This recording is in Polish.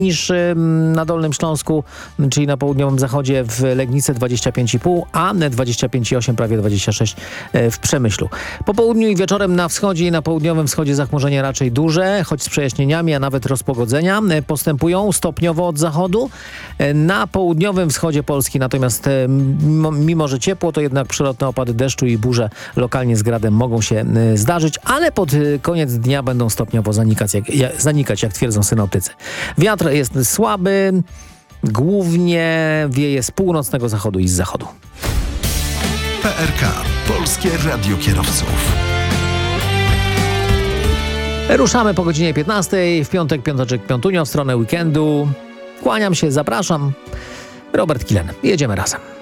niż na Dolnym Śląsku, czyli na południowym zachodzie w Legnicy 25,5, a 25,8, prawie 26 w Przemyślu. Po południu i wieczorem na wschodzie i na południowym wschodzie zachmurzenia raczej duże, choć z przejaśnieniami, a nawet rozpogodzenia postępują stopniowo od zachodu. Na południowym wschodzie Polski natomiast mimo że ciepło, to jednak przelotne opady deszczu i burze lokalnie z gradem mogą się zdarzyć, ale pod koniec dnia będą stopniowo zanikać, jak twierdzą synoptycy. Wiatr jest słaby, głównie wieje z północnego zachodu i z zachodu. PRK, Polskie Radio Kierowców. Ruszamy po godzinie 15. W piątek, piąteczek, piątunio w stronę weekendu. Kłaniam się, zapraszam. Robert Kilen. Jedziemy razem.